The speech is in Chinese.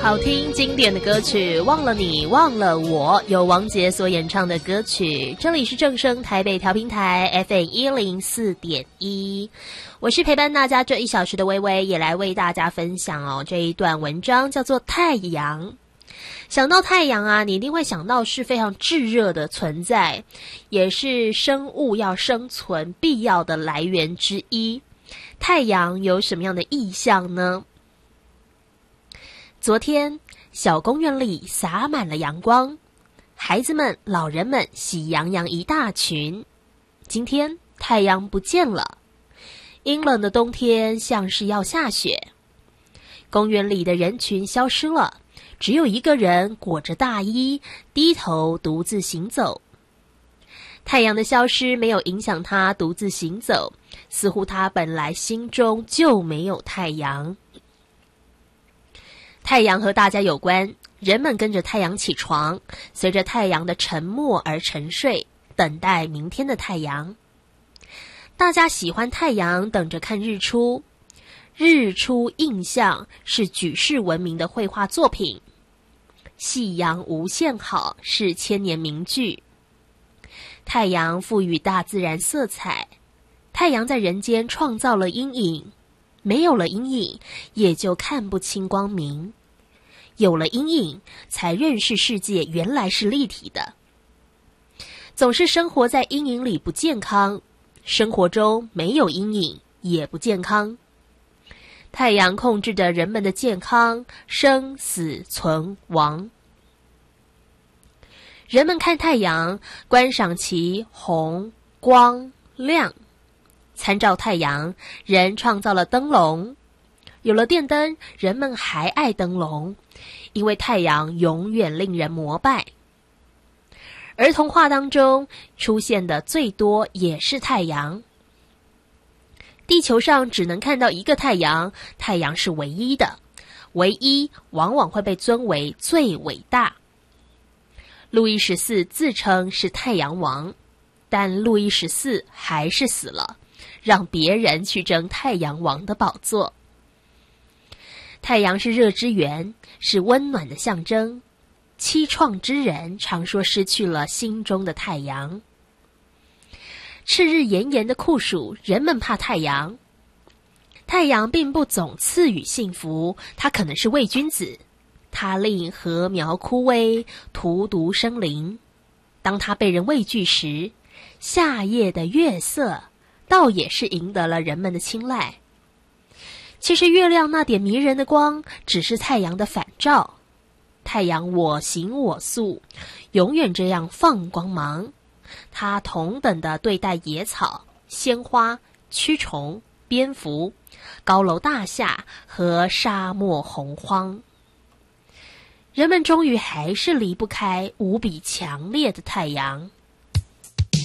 好听经典的歌曲，忘了你忘了我，由王杰所演唱的歌曲。这里是正声台北调频台 FM104.1，我是陪伴大家这1小时的微微，也来为大家分享这一段文章，叫做太阳。想到太阳啊，你一定会想到是非常炙热的存在，也是生物要生存必要的来源之一。太阳有什么样的意象呢？昨天，小公园里洒满了阳光，孩子们、老人们喜洋洋一大群。今天太阳不见了，阴冷的冬天像是要下雪。公园里的人群消失了，只有一个人裹着大衣，低头独自行走。太阳的消失没有影响他独自行走，似乎他本来心中就没有太阳。太阳和大家有关，人们跟着太阳起床，随着太阳的沉没而沉睡，等待明天的太阳。大家喜欢太阳，等着看日出。日出印象是举世闻名的绘画作品，夕阳无限好是千年名句。太阳赋予大自然色彩，太阳在人间创造了阴影，没有了阴影，也就看不清光明。有了阴影，才认识世界原来是立体的。总是生活在阴影里不健康，生活中没有阴影也不健康。太阳控制着人们的健康、生死存亡。人们看太阳，观赏其红、光、亮。参照太阳，人创造了灯笼。有了电灯，人们还爱灯笼，因为太阳永远令人膜拜。儿童画当中出现的最多也是太阳。地球上只能看到一个太阳，太阳是唯一的，唯一往往会被尊为最伟大。路易14自称是太阳王，但路易14还是死了，让别人去争太阳王的宝座。太阳是热之源，是温暖的象征。凄怆之人常说失去了心中的太阳。赤日炎炎的酷暑，人们怕太阳。太阳并不总赐予幸福，它可能是伪君子，它令禾苗枯萎，荼毒生灵。当它被人畏惧时，夏夜的月色倒也是赢得了人们的青睐。其实月亮那点迷人的光，只是太阳的反照。太阳我行我素，永远这样放光芒。它同等的对待野草、鲜花、蛆虫、蝙蝠、高楼大厦和沙漠洪荒。人们终于还是离不开无比强烈的太阳。